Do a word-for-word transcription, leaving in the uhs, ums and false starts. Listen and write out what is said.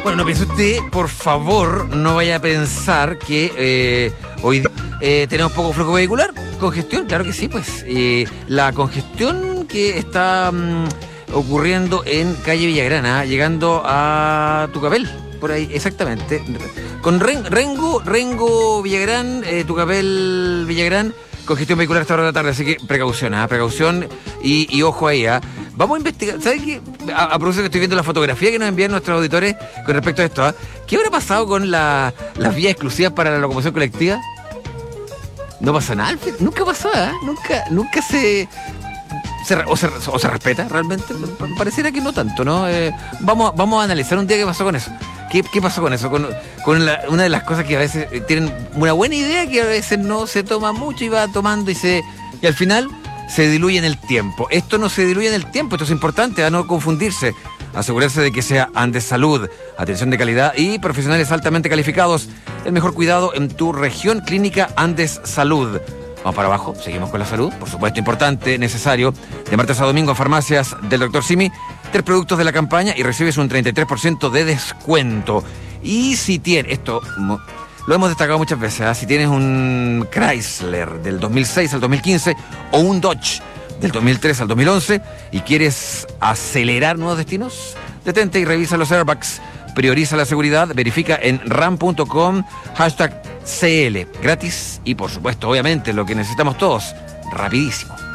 Bueno, no piense usted, por favor, no vaya a pensar que eh, hoy eh, tenemos poco flujo vehicular. Congestión, claro que sí, pues. Eh, la congestión que está um, ocurriendo en calle Villagrana, llegando a Tucapel, por ahí, exactamente. Con Ren, Rengo, Rengo Villagrán, eh, Tucapel Villagrán, congestión vehicular hasta hora de la tarde, así que precaución, ¿eh? precaución y, y ojo ahí, ¿eh? Vamos a investigar, ¿sabes qué? A, a propósito que estoy viendo la fotografía que nos envían nuestros auditores con respecto a esto, ¿eh? ¿Qué habrá pasado con la, las vías exclusivas para la locomoción colectiva? No pasa nada, Alfred, nunca pasó, ¿eh? Nunca, nunca se... Se, o, se, o se respeta realmente, pareciera que no tanto, ¿no? Eh, vamos, vamos a analizar un día qué pasó con eso. ¿Qué, qué pasó con eso? Con, con la, una de las cosas que a veces tienen una buena idea que a veces no se toma mucho y va tomando y se y al final se diluye en el tiempo. Esto no se diluye en el tiempo, esto es importante, a no confundirse. Asegurarse de que sea Andes Salud, atención de calidad y profesionales altamente calificados. El mejor cuidado en tu región clínica Andes Salud. Vamos para abajo, seguimos con la salud, por supuesto, importante, necesario. De martes a domingo, farmacias del doctor Simi, tres productos de la campaña y recibes un treinta y tres por ciento de descuento. Y si tienes, esto lo hemos destacado muchas veces, ¿eh? Si tienes un Chrysler del dos mil seis al dos mil quince o un Dodge del dos mil tres al dos mil once y quieres acelerar nuevos destinos, detente y revisa los airbags. Prioriza la seguridad, verifica en ram punto com, hashtag C L, gratis y por supuesto, obviamente, lo que necesitamos todos, rapidísimo.